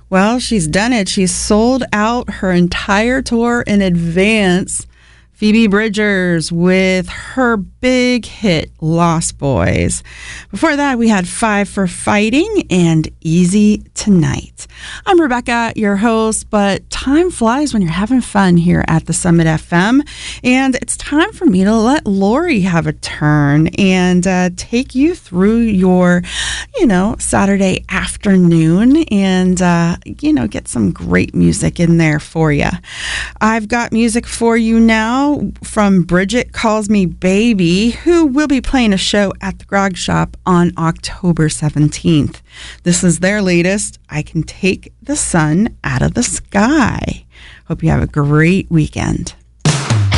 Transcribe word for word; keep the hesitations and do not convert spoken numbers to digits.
Well, she's done it. She's sold out her entire tour in advance. Phoebe Bridgers with her big hit, Lost Boys. Before that, we had Five for Fighting and Easy Tonight. I'm Rebecca, your host, but time flies when you're having fun here at the Summit F M. And it's time for me to let Lori have a turn and uh, take you through your, you know, Saturday afternoon and, uh, you know, get some great music in there for you. I've got music for you now from Bridget Calls Me Baby, who will be playing a show at the Grog Shop on October seventeenth. This is their latest, I Can Take the Sun Out of the Sky. Hope you have a great weekend.